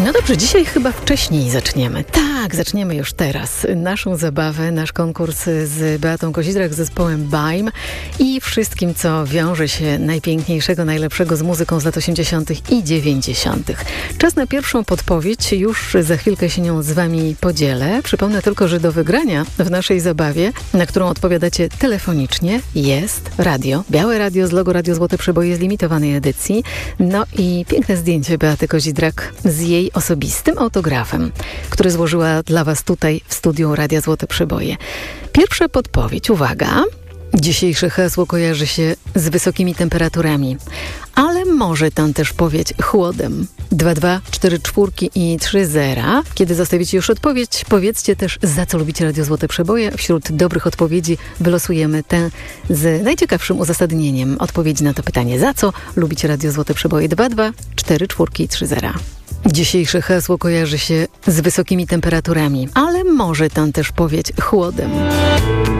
No dobrze, dzisiaj chyba wcześniej zaczniemy. Tak, zaczniemy już teraz naszą zabawę, nasz konkurs z Beatą Kozidrak, z zespołem BAIM i wszystkim, co wiąże się najpiękniejszego, najlepszego z muzyką z lat 80. i 90. Czas na pierwszą podpowiedź, już za chwilkę się nią z wami podzielę. Przypomnę tylko, że do wygrania w naszej zabawie, na którą odpowiadacie telefonicznie, jest radio. Białe radio z logo Radio Złote Przeboje z limitowanej edycji. No i piękne zdjęcie Beaty Kozidrak z jej osobistym autografem, który złożyła dla was tutaj w studiu Radia Złote Przeboje. Pierwsza podpowiedź, uwaga. Dzisiejsze hasło kojarzy się z wysokimi temperaturami, ale może tam też powieć chłodem. 2, 4, 4 i 3 zera. Kiedy zostawicie już odpowiedź, powiedzcie też, za co lubicie Radio Złote Przeboje. Wśród dobrych odpowiedzi wylosujemy tę z najciekawszym uzasadnieniem odpowiedzi na to pytanie. Za co lubicie Radio Złote Przeboje? 2, 4, 4 i 3 zera. Dzisiejsze hasło kojarzy się z wysokimi temperaturami, ale może tam też powieć chłodem.